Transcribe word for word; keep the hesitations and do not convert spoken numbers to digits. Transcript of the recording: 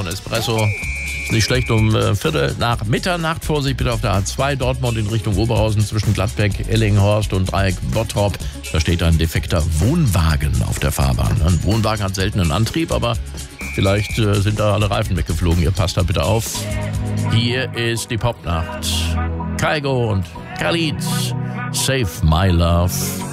Espresso. Ist nicht schlecht, um äh, Viertel nach Mitternacht. Vorsicht bitte auf der A zwei Dortmund in Richtung Oberhausen zwischen Gladbeck, Ellinghorst und Dreieck Bottrop. Da steht ein defekter Wohnwagen auf der Fahrbahn. Ein Wohnwagen hat seltenen Antrieb, aber vielleicht äh, sind da alle Reifen weggeflogen. Ihr passt da bitte auf. Hier ist die Popnacht. Kygo und Khalid. Save My Love.